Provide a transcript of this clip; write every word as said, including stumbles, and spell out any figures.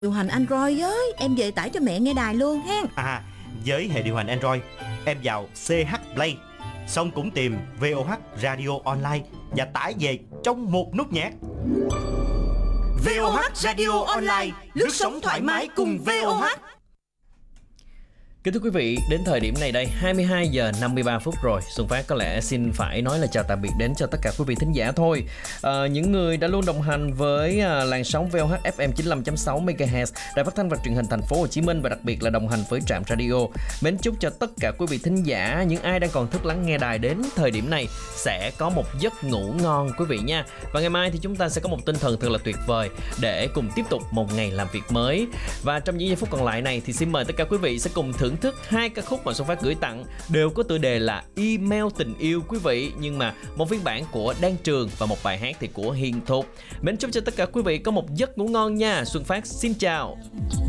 Điều hành Android với, em về tải cho mẹ nghe đài luôn hen. À, với hệ điều hành Android, em vào xê hát Play, xong cũng tìm vê o hát Radio Online và tải về trong một nút nhạc. vê o hát Radio Online, lướt sóng thoải mái cùng vê o hát. Kính thưa quý vị, đến thời điểm này đây, hai mươi hai giờ năm mươi ba phút rồi. Xuân Phát có lẽ xin phải nói là chào tạm biệt đến cho tất cả quý vị thính giả thôi. à, Những người đã luôn đồng hành với à, làn sóng vê o hát ép em chín mươi lăm chấm sáu mê ga héc, Đài Phát thanh và Truyền hình Thành phố Hồ Chí Minh, và đặc biệt là đồng hành với Trạm Radio. Mến chúc cho tất cả quý vị thính giả, những ai đang còn thức lắng nghe đài đến thời điểm này, sẽ có một giấc ngủ ngon quý vị nha. Và ngày mai thì chúng ta sẽ có một tinh thần thật là tuyệt vời để cùng tiếp tục một ngày làm việc mới. Và trong những giây phút còn lại này thì xin mời tất cả quý vị sẽ cùng thưởng thức hai ca khúc mà Xuân Phát gửi tặng, đều có tựa đề là Email Tình Yêu quý vị, nhưng mà một phiên bản của Đan Trường và một bài hát thì của Hiền Thục. Mến chúc cho tất cả quý vị có một giấc ngủ ngon nha. Xuân Phát xin chào.